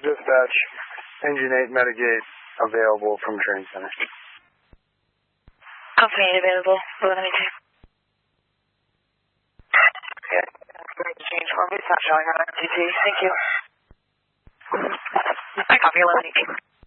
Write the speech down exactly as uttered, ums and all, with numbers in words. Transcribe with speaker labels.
Speaker 1: Dispatch, Engine eight Medigate available from Train Center.
Speaker 2: Company eight available, eleven eighteen. Yeah, change form, it's not showing on R T T, thank you. I copy eleven eighteen.